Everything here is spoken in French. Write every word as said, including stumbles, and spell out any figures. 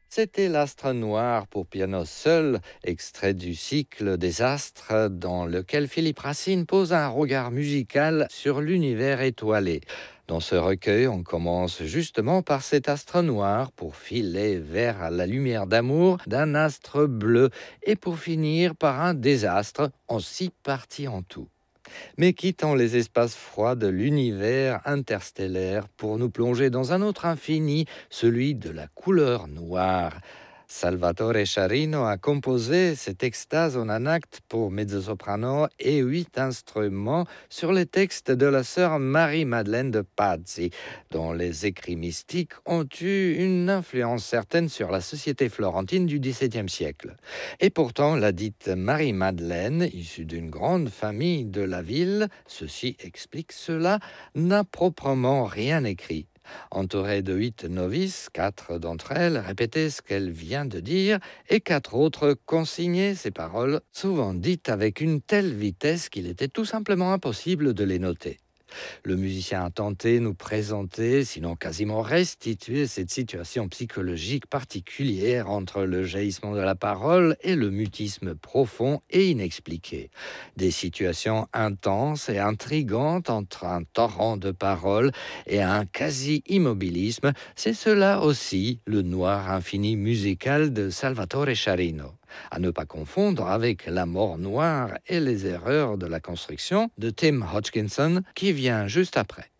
C'était l'Astre noir pour piano seul, extrait du cycle des astres dans lequel Philippe Racine pose un regard musical sur l'univers étoilé. Dans ce recueil, on commence justement par cet astre noir pour filer vers la lumière d'amour d'un astre bleu et pour finir par un désastre en six parties en tout. Mais quittant les espaces froids de l'univers interstellaire pour nous plonger dans un autre infini, celui de la couleur noire. Salvatore Charino a composé cette extase en un acte pour mezzo-soprano et huit instruments sur les textes de la sœur Marie-Madeleine de Pazzi, dont les écrits mystiques ont eu une influence certaine sur la société florentine du dix-septième siècle. Et pourtant, la dite Marie-Madeleine, issue d'une grande famille de la ville, ceci explique cela, n'a proprement rien écrit. Entourée de huit novices, quatre d'entre elles répétaient ce qu'elle vient de dire et quatre autres consignaient ces paroles, souvent dites avec une telle vitesse qu'il était tout simplement impossible de les noter. Le musicien a tenté de nous présenter, sinon quasiment restituer cette situation psychologique particulière entre le jaillissement de la parole et le mutisme profond et inexpliqué. Des situations intenses et intrigantes entre un torrent de paroles et un quasi-immobilisme, c'est cela aussi le noir infini musical de Salvatore Charino. À ne pas confondre avec La mort noire et les erreurs de la construction de Tim Hodgkinson qui vient juste après.